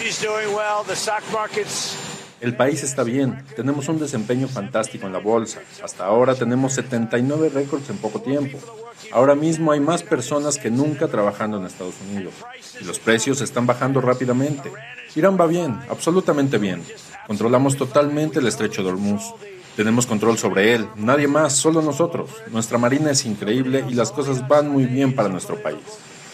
El país está bien, tenemos un desempeño fantástico en la bolsa. Hasta ahora tenemos 79 récords en poco tiempo. Ahora mismo hay más personas que nunca trabajando en Estados Unidos. Y los precios están bajando rápidamente. Irán va bien, absolutamente bien. Controlamos totalmente el estrecho de Hormuz. Tenemos control sobre él, nadie más, solo nosotros. Nuestra marina es increíble y las cosas van muy bien para nuestro país.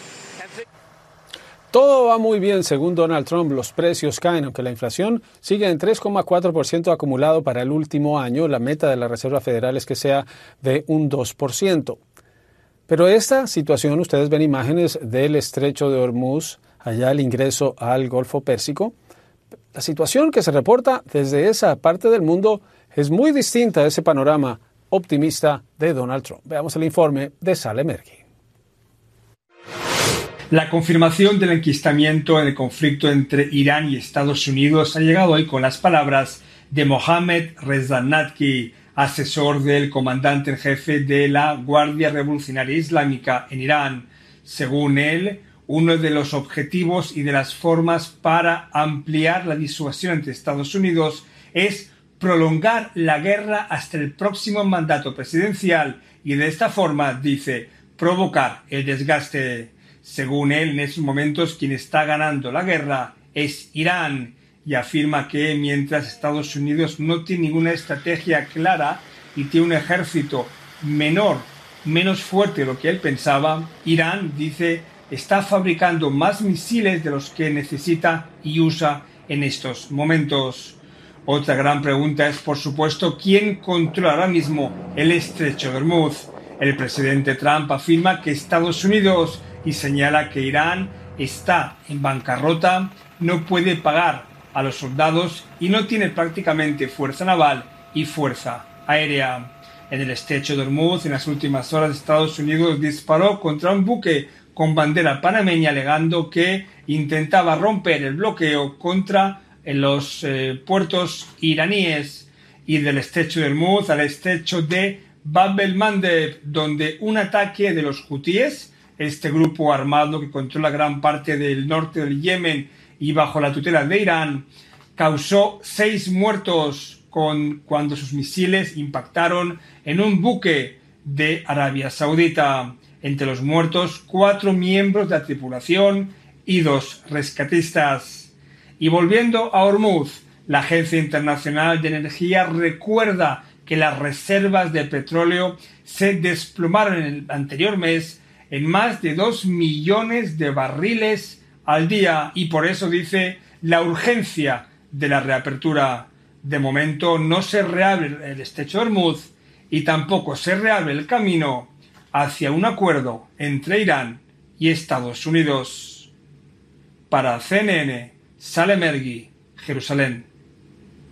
Todo va muy bien según Donald Trump, los precios caen, aunque la inflación sigue en 3,4% acumulado para el último año. La meta de la Reserva Federal es que sea de un 2%. Pero esta situación, ustedes ven imágenes del estrecho de Hormuz, allá el ingreso al Golfo Pérsico. La situación que se reporta desde esa parte del mundo es muy distinta a ese panorama optimista de Donald Trump. Veamos el informe de Saleh Mergui. La confirmación del enquistamiento en el conflicto entre Irán y Estados Unidos ha llegado hoy con las palabras de Mohammad Reza Nadki, asesor del comandante en jefe de la Guardia Revolucionaria Islámica en Irán. Según él, uno de los objetivos y de las formas para ampliar la disuasión entre Estados Unidos es prolongar la guerra hasta el próximo mandato presidencial y de esta forma, dice, provocar el desgaste. Según él, en estos momentos quien está ganando la guerra es Irán y afirma que mientras Estados Unidos no tiene ninguna estrategia clara y tiene un ejército menos fuerte de lo que él pensaba, Irán, dice, está fabricando más misiles de los que necesita y usa en estos momentos. Otra gran pregunta es, por supuesto, ¿quién controla ahora mismo el estrecho de Hormuz? El presidente Trump afirma que Estados Unidos y señala que Irán está en bancarrota, no puede pagar a los soldados y no tiene prácticamente fuerza naval y fuerza aérea. En el estrecho de Hormuz, en las últimas horas, Estados Unidos disparó contra un buque con bandera panameña alegando que intentaba romper el bloqueo contra los puertos iraníes, y del estrecho de Hormuz al estrecho de Bab el-Mandeb, donde un ataque de los hutíes, este grupo armado que controla gran parte del norte del Yemen y bajo la tutela de Irán, causó 6 muertos cuando sus misiles impactaron en un buque de Arabia Saudita. Entre los muertos, 4 miembros de la tripulación y 2 rescatistas. Y volviendo a Hormuz, la Agencia Internacional de Energía recuerda que las reservas de petróleo se desplomaron en el anterior mes en más de 2 millones de barriles al día y por eso dice la urgencia de la reapertura. De momento no se reabre el estrecho de Hormuz y tampoco se reabre el camino hacia un acuerdo entre Irán y Estados Unidos. Para CNN, Saleh Mergui, Jerusalén.